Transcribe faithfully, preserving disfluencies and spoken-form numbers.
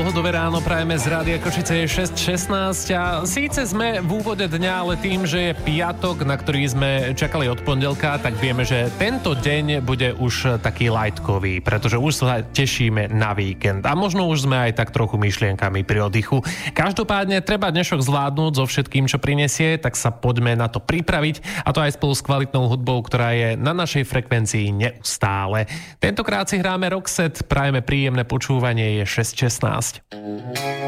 pohodové ráno prajeme z Rádia Košice, je šesť šestnásť a síce sme v úvode dňa, ale tým, že je piatok, na ktorý sme čakali od pondelka, tak vieme, že tento deň bude už taký lightkový, pretože už sa tešíme na víkend a možno už sme aj tak trochu myšlienkami pri oddychu. Každopádne treba dnešok zvládnuť so všetkým, čo prinesie, tak sa poďme na to pripraviť a to aj spolu s kvalitnou hudbou, ktorá je na našej frekvencii neustále. Tentokrát si hráme Roxette, prajeme príjemné počúvanie, je šesť šestnásť.